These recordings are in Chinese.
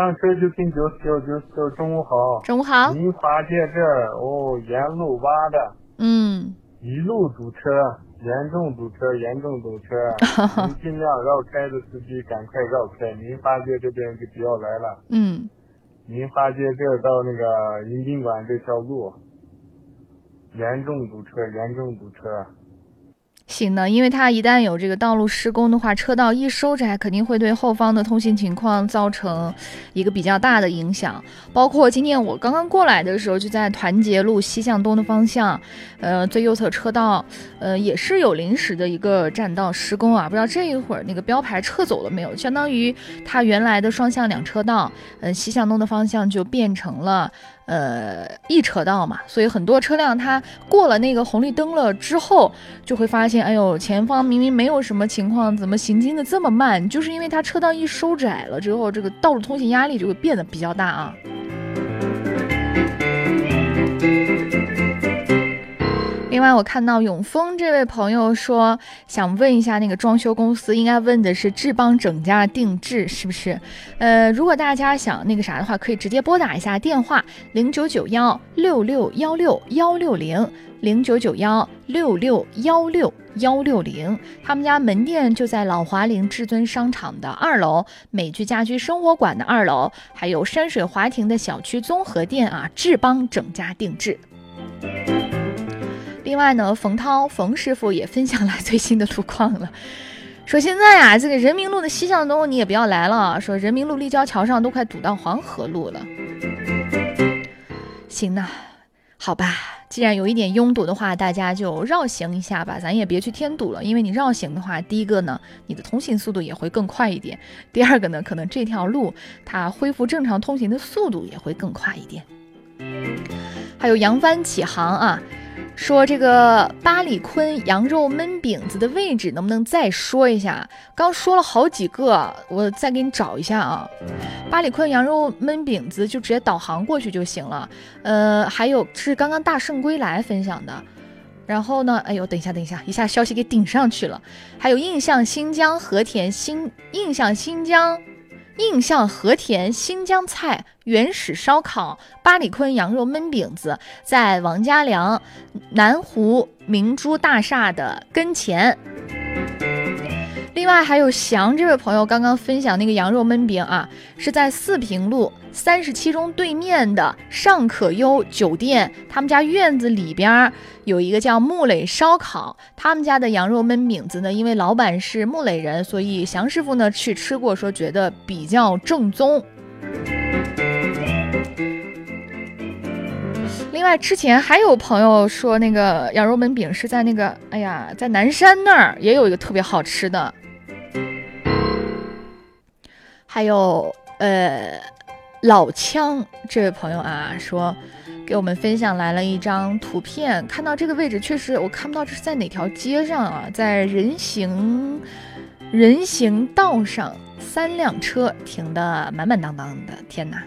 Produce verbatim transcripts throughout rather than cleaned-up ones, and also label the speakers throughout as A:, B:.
A: 上车就听九九九九，中午好。
B: 中午好。
A: 民华街这儿哦，沿路挖的，
B: 嗯，
A: 一路堵车，严重堵车，严重堵车。您尽量绕开的司机赶快绕开，民华街这边就不要来了。
B: 嗯，
A: 民华街这儿到那个迎宾馆这条路，严重堵车，严重堵车。
B: 行的，因为它一旦有这个道路施工的话，车道一收窄，肯定会对后方的通行情况造成一个比较大的影响。包括今天我刚刚过来的时候，就在团结路西向东的方向，呃，最右侧车道，呃，也是有临时的一个占道施工啊，不知道这一会儿那个标牌撤走了没有？相当于它原来的双向两车道，呃，西向东的方向就变成了呃一车道嘛，所以很多车辆它过了那个红绿灯了之后，就会发现，哎呦，前方明明没有什么情况，怎么行进的这么慢？就是因为它车道一收窄了之后，这个道路通行压力就会变得比较大啊。另外，我看到永丰这位朋友说，想问一下那个装修公司，应该问的是志邦整家定制是不是？呃，如果大家想那个啥的话，可以直接拨打一下电话零九九幺六六幺六幺六零零九九幺六六幺六幺六零，他们家门店就在老华林至尊商场的二楼，美居家居生活馆的二楼，还有山水华庭的小区综合店啊，志邦整家定制。另外呢，冯涛冯师傅也分享了最新的路况了，说现在啊，这个人民路的西向东你也不要来了，说人民路立交桥上都快堵到黄河路了。行呐，好吧，既然有一点拥堵的话，大家就绕行一下吧，咱也别去添堵了，因为你绕行的话，第一个呢，你的通行速度也会更快一点，第二个呢，可能这条路它恢复正常通行的速度也会更快一点。还有扬帆起航啊，说这个八里坤羊肉焖饼子的位置能不能再说一下？刚说了好几个，我再给你找一下啊。八里坤羊肉焖饼子就直接导航过去就行了。呃，还有是刚刚大圣归来分享的。然后呢，哎呦，等一下，等一下，一下消息给顶上去了。还有印象新疆和田新印象新疆。印象和田新疆菜原始烧烤八里坤羊肉焖饼子在王家良南湖明珠大厦的跟前。另外还有翔这位朋友刚刚分享那个羊肉焖饼啊，是在四平路三十七中对面的尚可优酒店，他们家院子里边有一个叫木磊烧烤，他们家的羊肉焖饼子呢，因为老板是木磊人，所以翔师傅呢去吃过，说觉得比较正宗。另外之前还有朋友说那个羊肉焖饼是在那个哎呀在南山那儿也有一个特别好吃的。还有呃老枪这位朋友啊，说给我们分享来了一张图片，看到这个位置确实我看不到这是在哪条街上啊，在人行人行道上，三辆车停得满满当当的，天哪！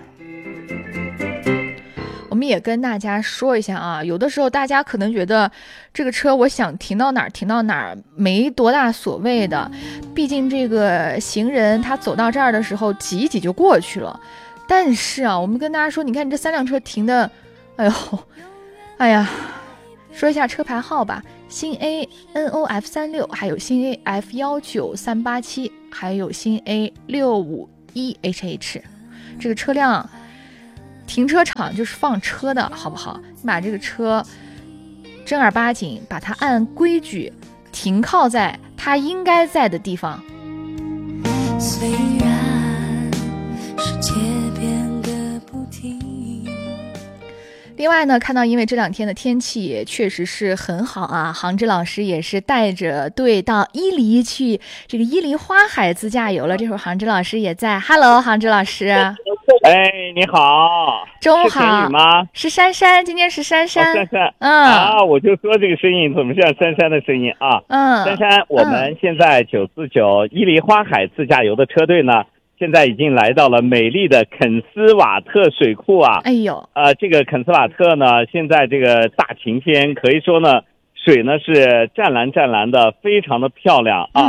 B: 我们也跟大家说一下啊，有的时候大家可能觉得这个车我想停到哪儿停到哪儿没多大所谓的，毕竟这个行人他走到这儿的时候挤一挤就过去了。但是啊，我们跟大家说，你看这三辆车停的，哎呦，哎呀，说一下车牌号吧，新 A N O F 三六，还有新 A F 一九三八七，还有新 A 六五一 H H， 这个车辆。停车场就是放车的，好不好？你把这个车正儿八经把它按规矩停靠在它应该在的地方。虽然世界变个不停。另外呢，看到因为这两天的天气也确实是很好啊，杭志老师也是带着队到伊犁去这个伊犁花海自驾游了。这会儿杭志老师也在 ，Hello， 杭志老师。
C: 哎，你好，
B: 中午好。是
C: 陈宇吗？
B: 是珊珊，今天是珊珊。
C: 哦、珊珊，
B: 嗯
C: 啊，我就说这个声音怎么像珊珊的声音啊？
B: 嗯，
C: 珊珊，我们现在九四九伊犁花海自驾游的车队呢，现在已经来到了美丽的肯斯瓦特水库啊。
B: 哎呦，
C: 呃，这个肯斯瓦特呢，现在这个大晴天，可以说呢，水呢是湛蓝湛蓝的，非常的漂亮啊。
B: 嗯，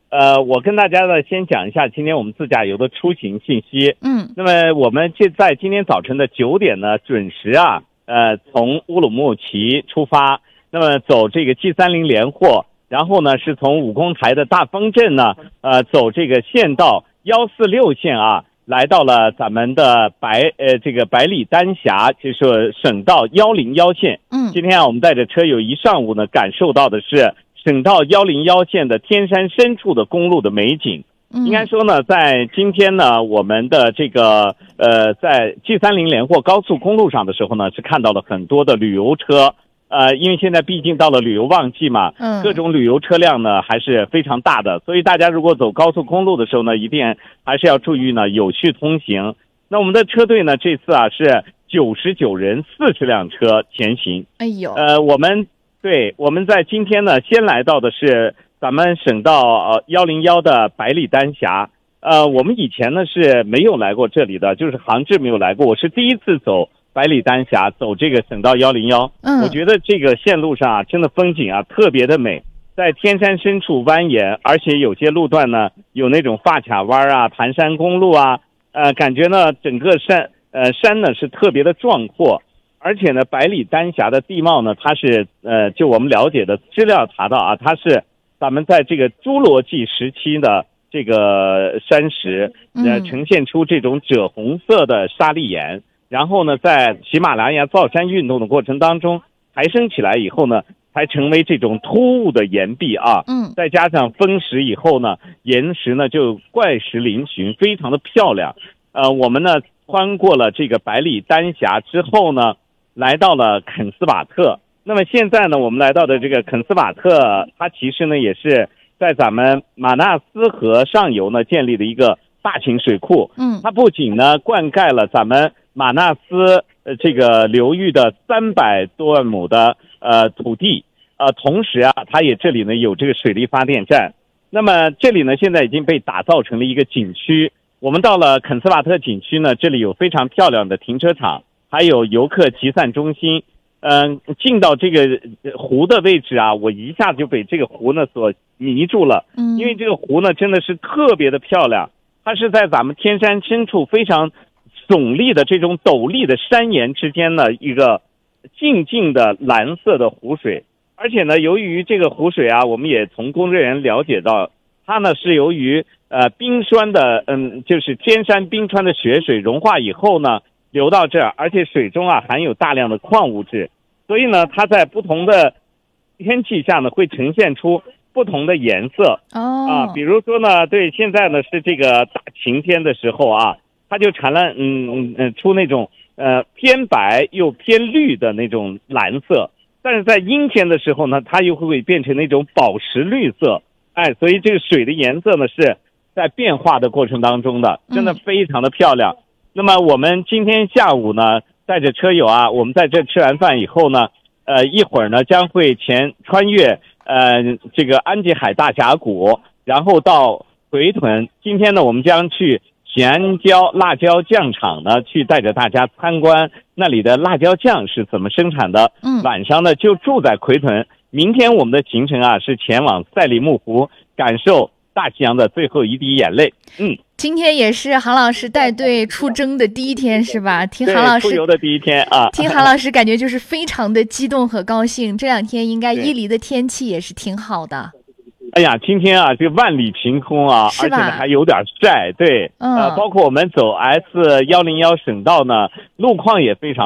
C: 呃，我跟大家呢先讲一下今天我们自驾游的出行信息。
B: 嗯，
C: 那么我们就在今天早晨的九点呢准时啊，呃，从乌鲁木齐出发，那么走这个 G 三十 连货，然后呢是从武功台的大丰镇呢，呃，走这个县道一四六线啊。来到了咱们的百呃这个百里丹峡，就是省道一零一线。
B: 嗯，
C: 今天啊，我们带着车友一上午呢，感受到的是省道一零一线的天山深处的公路的美景。
B: 嗯，
C: 应该说呢，在今天呢，我们的这个呃，在 G 三十 连货高速公路上的时候呢，是看到了很多的旅游车。呃，因为现在毕竟到了旅游旺季嘛，
B: 嗯，
C: 各种旅游车辆呢还是非常大的，所以大家如果走高速公路的时候呢，一定还是要注意呢有序通行。那我们的车队呢，这次啊是九十九人四十辆车前行。
B: 哎呦，
C: 呃，我们对我们在今天呢，先来到的是咱们省道呃一零一的百里丹峡。呃，我们以前呢是没有来过这里的，就是杭志没有来过，我是第一次走百里丹峡，走这个省道一零一。
B: 嗯，
C: 我觉得这个线路上啊，真的风景啊特别的美，在天山深处蜿蜒，而且有些路段呢有那种发卡弯啊、盘山公路啊，呃，感觉呢整个山呃山呢是特别的壮阔，而且呢百里丹峡的地貌呢，它是呃就我们了解的资料查到啊，它是咱们在这个侏罗纪时期的这个山石，呃，呈现出这种赭红色的砂砾岩。然后呢，在喜马拉雅造山运动的过程当中抬升起来以后呢，才成为这种突兀的岩壁啊。
B: 嗯，
C: 再加上风蚀以后呢，岩石呢就怪石嶙峋，非常的漂亮。呃，我们呢穿过了这个百里丹峡之后呢，来到了肯斯瓦特。那么现在呢，我们来到的这个肯斯瓦特，它其实呢也是在咱们马纳斯河上游呢建立的一个大型水库。
B: 嗯，
C: 它不仅呢灌溉了咱们马纳斯呃这个流域的三百多万亩的呃土地，呃同时啊，它也这里呢有这个水力发电站。那么这里呢现在已经被打造成了一个景区。我们到了肯斯瓦特景区呢，这里有非常漂亮的停车场，还有游客集散中心。嗯、呃，进到这个湖的位置啊，我一下就被这个湖呢所迷住了。
B: 嗯，
C: 因为这个湖呢真的是特别的漂亮，它是在咱们天山深处非常耸立的这种陡立的山岩之间呢，一个静静的蓝色的湖水。而且呢，由于这个湖水啊，我们也从工作人员了解到，它呢是由于呃冰川的嗯，就是天山冰川的雪水融化以后呢，流到这儿，而且水中啊含有大量的矿物质，所以呢，它在不同的天气下呢，会呈现出不同的颜色。
B: 哦，
C: 啊，比如说呢，对，现在呢是这个大晴天的时候啊。它就产了嗯嗯出那种呃偏白又偏绿的那种蓝色，但是在阴天的时候呢，它又会变成那种宝石绿色。哎，所以这个水的颜色呢是在变化的过程当中的，真的非常的漂亮。嗯、那么我们今天下午呢，带着车友啊，我们在这吃完饭以后呢，呃一会儿呢将会前穿越呃这个安吉海大峡谷，然后到回屯。今天呢，我们将去咸椒辣椒酱厂呢，去带着大家参观那里的辣椒酱是怎么生产的。
B: 嗯，
C: 晚上呢就住在奎屯。明天我们的行程啊是前往赛里木湖，感受大西洋的最后一滴眼泪。嗯，
B: 今天也是韩老师带队出征的第一天是吧？听韩老师
C: 出游的第一天啊，
B: 听韩老师感觉就是非常的激动和高兴。这两天应该伊犁的天气也是挺好的。
C: 哎呀，今天啊，这个万里晴空啊，而且呢还有点晒，对，
B: 嗯、
C: 呃，包括我们走 S 一零一省道呢，路况也非常。